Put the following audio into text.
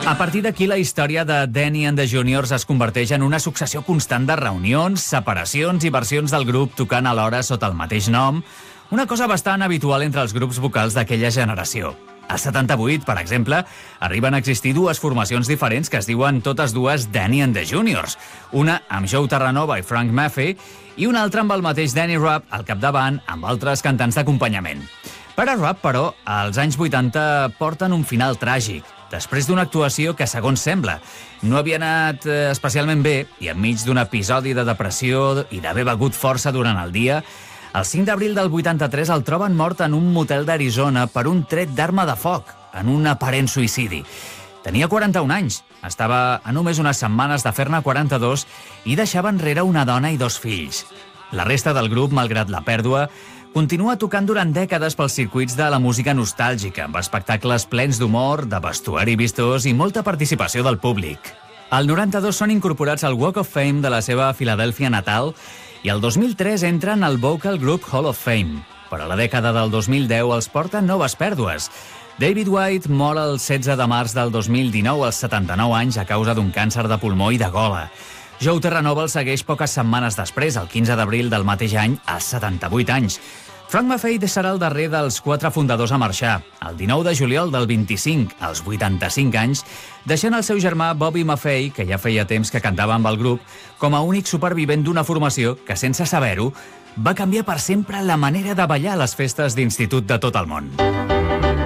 A partir d'aquí, la història de Danny and the Juniors es converteix en una successió constant de reunions, separacions i versions del grup tocant alhora sota el mateix nom, una cosa bastant habitual entre els grups vocals d'aquella generació. Al 78, per exemple, arriben a existir dues formacions diferents que es diuen totes dues Danny and the Juniors, una amb Joe Terranova i Frank Maffey i una altra amb el mateix Danny Rupp al capdavant amb altres cantants d'acompanyament. Per a Rupp, però, els anys 80 porten un final tràgic, després d'una actuació que, segons sembla, no havia anat especialment bé i enmig d'un episodi de depressió i d'haver begut força durant el dia, el 5 d'abril del 83 el troben mort en un motel d'Arizona per un tret d'arma de foc, en un aparent suïcidi. Tenia 41 anys, estava a només unes setmanes de fer-ne 42 i deixava enrere una dona i 2 fills. La resta del grup, malgrat la pèrdua, continua tocant durant dècades pels circuits de la música nostàlgica, amb espectacles plens d'humor, de vestuari vistós i molta participació del públic. Al 92 són incorporats al Walk of Fame de la seva Filadèlfia natal i el 2003 entren al Vocal Group Hall of Fame, però a la dècada del 2010 els porten noves pèrdues. David White mor el 16 de març del 2019 als 79 anys a causa d'un càncer de pulmó i de gola. Joe Terranova el segueix poques setmanes després, el 15 d'abril del mateix any, als 78 anys. Frank Maffey serà el darrer dels 4 fundadors a marxar, el 19 de juliol del 25, als 85 anys, deixant el seu germà Bobby Maffey, que ja feia temps que cantava amb el grup, com a únic supervivent d'una formació que, sense saber-ho, va canviar per sempre la manera de ballar a les festes d'institut de tot el món.